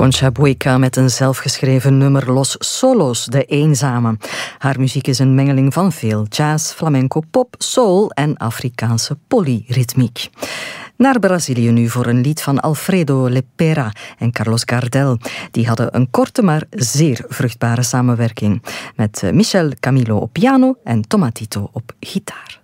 Concha Buica met een zelfgeschreven nummer Los Solos, de eenzame. Haar muziek is een mengeling van veel jazz, flamenco, pop, soul en Afrikaanse polyritmiek. Naar Brazilië nu voor een lied van Alfredo Lepera en Carlos Gardel. Die hadden een korte maar zeer vruchtbare samenwerking met Michel Camilo op piano en Tomatito op gitaar.